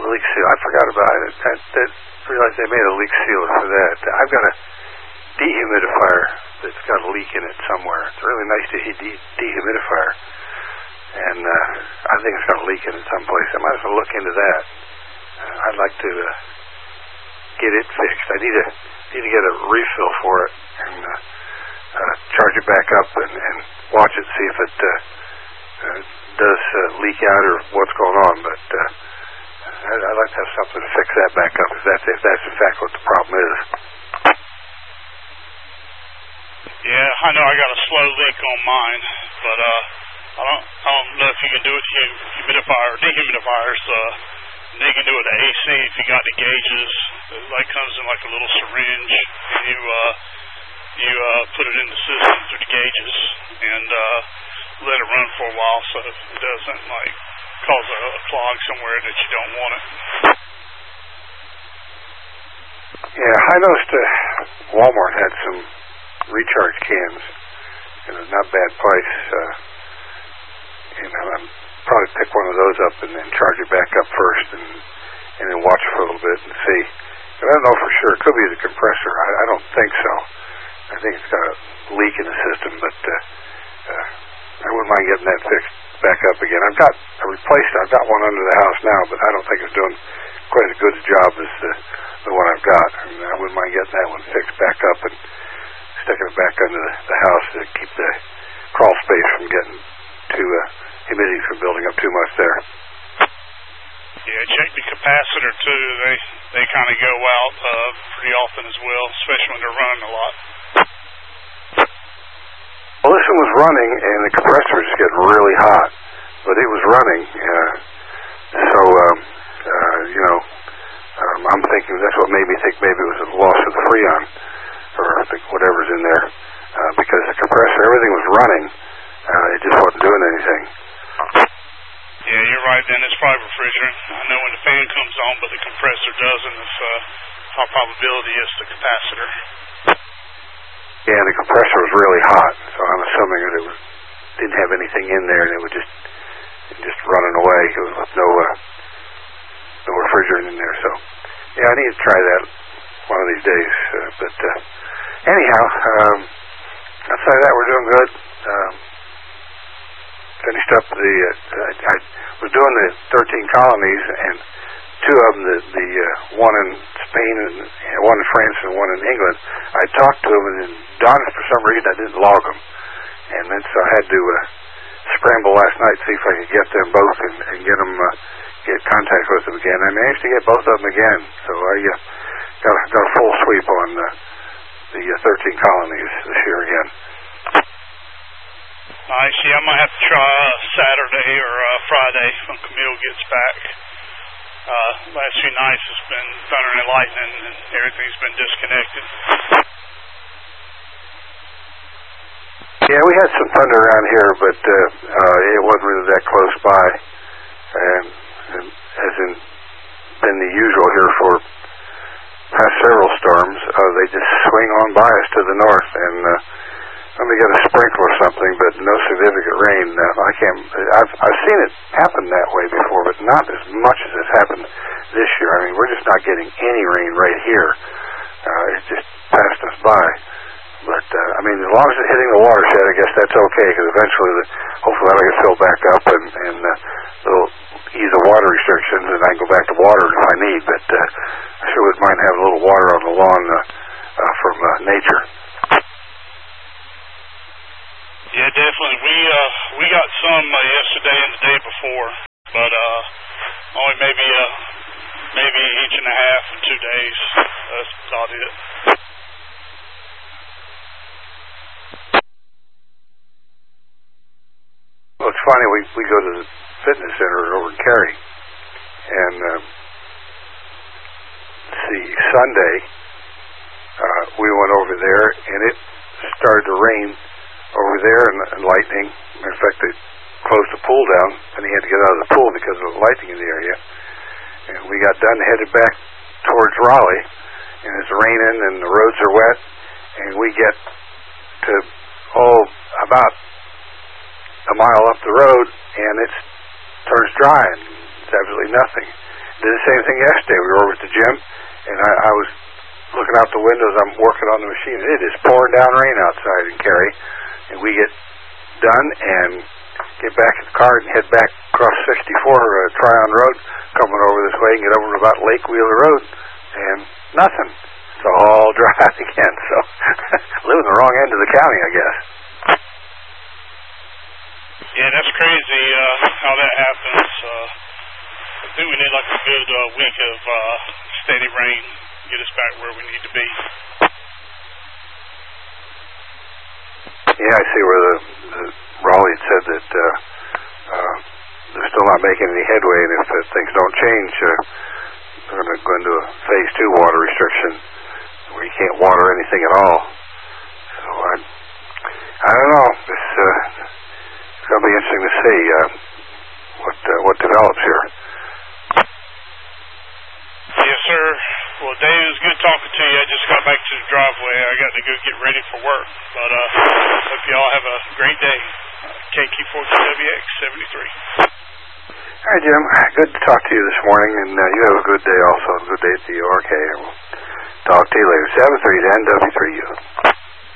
leak seal. I forgot about it. I realized they made a leak sealer for that. I've got a dehumidifier that's got a leak in it somewhere. It's a really nice dehumidifier. And I think it's got a leak in it someplace. I might as well look into that. I'd like to get it fixed. I need to get a refill for it and charge it back up and watch it, see if it does leak out or what's going on. But I'd like to have something to fix that back up if that's in fact what the problem is. Yeah, I know I got a slow leak on mine, but I don't know if you can do it with humidifier or dehumidifiers. You can do it with the AC if you got the gauges. It comes in like a little syringe. You put it in the system through the gauges and let it run for a while so it doesn't cause a clog somewhere that you don't want it. Yeah, I noticed Walmart had some recharge cans at a not bad price. I'll probably pick one of those up and then charge it back up first and then watch it for a little bit and see. But I don't know for sure. It could be the compressor. I don't think so. I think it's got a leak in the system, but I wouldn't mind getting that fixed back up again. I've got one under the house now, but I don't think it's doing quite as good a job as the one I've got. And I wouldn't mind getting that one fixed back up and sticking it back under the house to keep the crawl space from getting too humidity from building up too much there. Yeah, check the capacitor too. They kind of go out pretty often as well, especially when they're running a lot. Well, this one was running, and the compressor was just getting really hot, but it was running. I'm thinking that's what made me think maybe it was a loss of the Freon, or whatever's in there, because the compressor, everything was running. It just wasn't doing anything. Yeah, you're right, then it's probably refrigerant. I know when the fan comes on, but the compressor doesn't. It's high probability it's the capacitor. Yeah, and the compressor was really hot, so I'm assuming that it didn't have anything in there, and it was just running away with no refrigerant in there. So, yeah, I need to try that one of these days. Anyhow, outside of that, we're doing good. Finished up I was doing the 13 colonies, and two of them, the one in Spain and one in France and one in England, I talked to them, and then for some reason I didn't log them, and then so I had to scramble last night to see if I could get them both and get contact with them again. I managed to get both of them again, so I got a full sweep on the 13 colonies this year again. Nice. Yeah, I might have to try Saturday or Friday when Camille gets back. Last few nights it's been thunder and lightning, and everything's been disconnected. Yeah, we had some thunder around here, but it wasn't really that close by, and hasn't been the usual here for past several storms. They just swing on by us to the north, and let me get a sprinkle or something, but no significant rain. I've seen it happen that way before, but not as much as it's happened this year. I mean, we're just not getting any rain right here. It just passed us by. But, as long as it's hitting the watershed, I guess that's okay, because eventually, hopefully that'll get filled back up, and it'll ease the water restrictions, and I can go back to water if I need, but I sure wouldn't mind having a little water on the lawn from nature. Yeah, definitely. We got some yesterday and the day before, but only maybe each and a half in 2 days. That's about it. Well, it's funny. We go to the fitness center over in Cary, and Sunday we went over there, and it started to rain over there and lightning. Matter of fact, they closed the pool down, and he had to get out of the pool because of the lightning in the area. And we got done, headed back towards Raleigh, and it's raining, and the roads are wet, and we get to about a mile up the road, and it turns dry, and it's absolutely nothing. did the same thing yesterday. We were over at the gym, and I was looking out the windows. I'm working on the machine. It is pouring down rain outside in Cary, and we get done and get back in the car and head back across 64 Tryon Road, coming over this way and get over to about Lake Wheeler Road, and nothing. It's all dry again. So living the wrong end of the county, I guess. Yeah, that's crazy how that happens. I think we need like a good week of steady rain, get us back where we need to be. Yeah, I see where the Raleigh had said that they're still not making any headway, and if things don't change, they're going to go into a phase 2 water restriction where you can't water anything at all. So I don't know. It's going to be interesting to see what develops here. Yes, sir. Well, Dave, it was good talking to you. I just got back to the driveway. I got to go get ready for work. But hope you all have a great day. KQ14WX 73. All right, Jim. Good to talk to you this morning, and you have a good day also. A good day at the ORK. We'll talk to you later. 73 to NW3U.